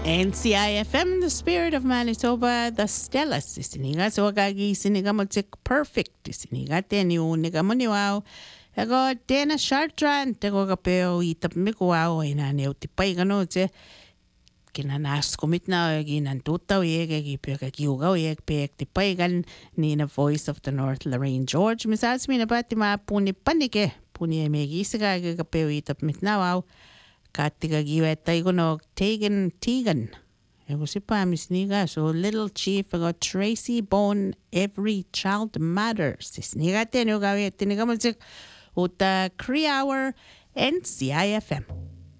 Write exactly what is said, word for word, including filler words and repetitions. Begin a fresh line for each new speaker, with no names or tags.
N C I F M, the spirit of Manitoba, the Stellas, isiniga swagagi siniga motsik perfect, isiniga teniu niga muniwao. Ego tena shartran, tego kapeo itap mikuwao, ina neutipai gano tse. Kinanas komit na ginan tutaw yeg egi peka kiugaw yeg pek tipaigan ni na Voice of the North Lorraine George misas mi na pati ma puni panike puni emegisiga egi kapeo itap mitnawaw katiga giweta iguno Tegan Tegan ego sipa misniga so Little Chief ego Tracy Bone Every Child Matters sisniga tenu gawe tiniga musik uta Cree Hour N C I F M.